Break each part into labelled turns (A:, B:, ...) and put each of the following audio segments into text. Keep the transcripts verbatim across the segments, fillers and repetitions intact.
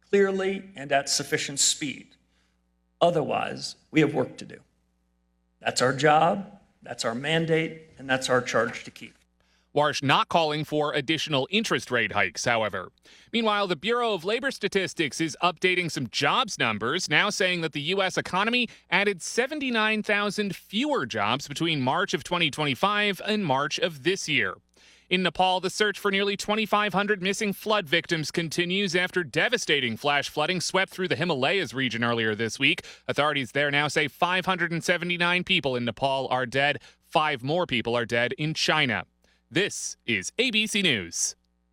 A: clearly and at sufficient speed. Otherwise, we have work to do. That's our job, that's our mandate, and that's our charge to keep.
B: Warsh not calling for additional interest rate hikes, however. Meanwhile, the Bureau of Labor Statistics is updating some jobs numbers, now saying that the U S economy added seventy-nine thousand fewer jobs between March of twenty twenty-five and March of this year. In Nepal, the search for nearly twenty-five hundred missing flood victims continues after devastating flash flooding swept through the Himalayas region earlier this week. Authorities there now say five hundred seventy-nine people in Nepal are dead. Five more people are dead in China. This is A B C News.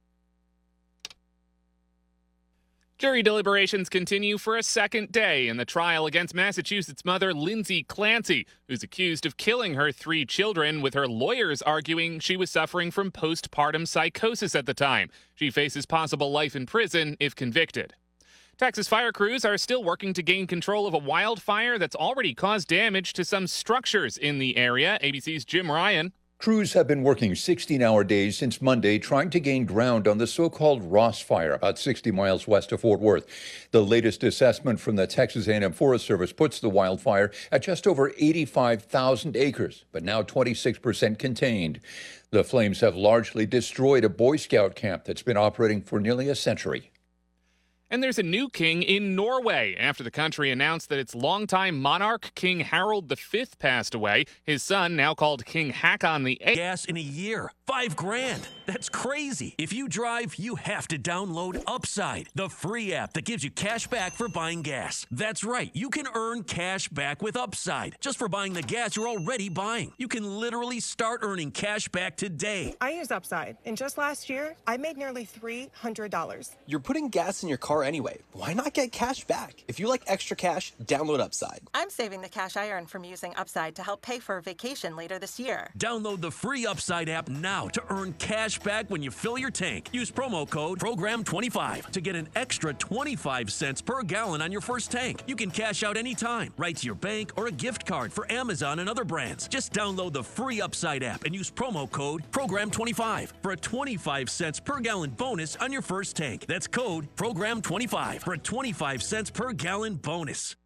B: Jury deliberations continue for a second day in the trial against Massachusetts mother Lindsay Clancy, who's accused of killing her three children, with her lawyers arguing she was suffering from postpartum psychosis at the time. She faces possible life in prison if convicted. Texas fire crews are still working to gain control of a wildfire that's already caused damage to some structures in the area. A B C's Jim Ryan.
C: Crews have been working sixteen-hour days since Monday trying to gain ground on the so-called Ross Fire about sixty miles west of Fort Worth. The latest assessment from the Texas A and M Forest Service puts the wildfire at just over eighty-five thousand acres, but now twenty-six percent contained. The flames have largely destroyed a Boy Scout camp that's been operating for nearly a century.
B: And there's a new king in Norway after the country announced that its longtime monarch, King Harald the Fifth, passed away. His son, now called King Haakon the Eighth.
D: Gas in a year. Five grand. That's crazy. If you drive, you have to download Upside, the free app that gives you cash back for buying gas. That's right. You can earn cash back with Upside just for buying the gas you're already buying. You can literally start earning cash back today.
E: I use Upside, and just last year, I made nearly three hundred dollars.
F: You're putting gas in your car anyway. Why not get cash back? If you like extra cash, download Upside.
G: I'm saving the cash I earn from using Upside to help pay for a vacation later this year.
D: Download the free Upside app now to earn cash back when you fill your tank. Use promo code program twenty-five to get an extra twenty-five cents per gallon on your first tank. You can cash out anytime, right to your bank or a gift card for Amazon and other brands. Just download the free Upside app and use promo code program twenty-five for a twenty-five cents per gallon bonus on your first tank. That's code program twenty-five for a twenty-five cents per gallon bonus.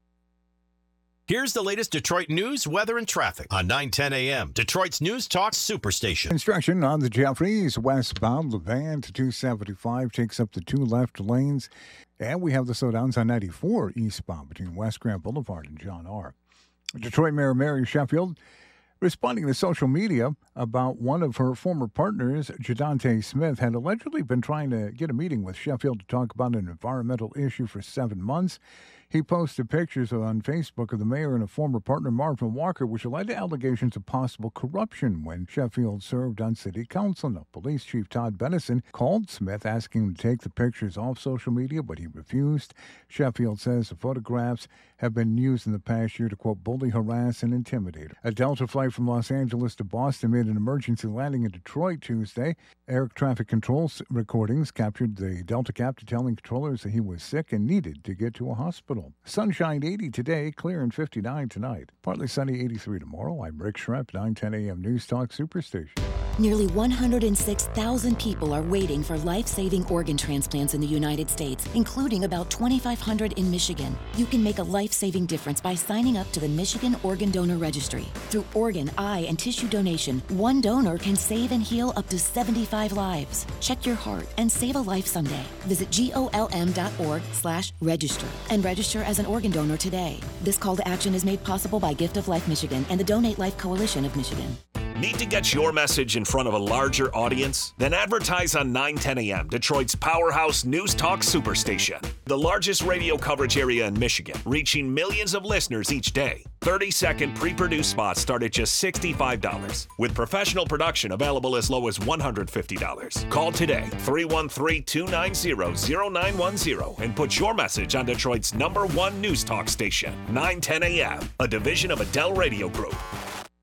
H: Here's the latest Detroit news, weather, and traffic on nine ten A M, Detroit's News Talk Superstation.
I: Construction on the Jeffries westbound Levan to two seventy-five takes up the two left lanes. And we have the slowdowns on ninety-four eastbound between West Grand Boulevard and John R. Detroit Mayor Mary Sheffield responding to social media about one of her former partners, Jadante Smith, had allegedly been trying to get a meeting with Sheffield to talk about an environmental issue for seven months. He posted pictures on Facebook of the mayor and a former partner, Marvin Walker, which led to allegations of possible corruption when Sheffield served on city council. Now, Police Chief Todd Bennison called Smith asking him to take the pictures off social media, but he refused. Sheffield says the photographs have been used in the past year to, quote, bully, harass, and intimidate. A Delta flight from Los Angeles to Boston made an emergency landing in Detroit Tuesday. Air traffic control recordings captured the Delta captain telling controllers that he was sick and needed to get to a hospital. Sunshine eighty today, clear and fifty-nine tonight. Partly sunny eighty-three tomorrow. I'm Rick Schrepp, nine ten A M News Talk Superstation.
J: Nearly one hundred six thousand people are waiting for life-saving organ transplants in the United States, including about twenty-five hundred in Michigan. You can make a life-saving difference by signing up to the Michigan Organ Donor Registry. Through organ, eye, and tissue donation, one donor can save and heal up to seventy-five lives. Check your heart and save a life someday. Visit golm.org slash register and register as an organ donor today. This call to action is made possible by Gift of Life Michigan and the Donate Life Coalition of Michigan.
K: Need to get your message in front of a larger audience? Then advertise on nine ten A M, Detroit's powerhouse News Talk Superstation. The largest radio coverage area in Michigan, reaching millions of listeners each day. thirty-second pre-produced spots start at just sixty-five dollars, with professional production available as low as one hundred fifty dollars. Call today, three one three, two nine zero, zero nine one zero, and put your message on Detroit's number one News Talk station, nine ten A M, a division of Adele Radio Group.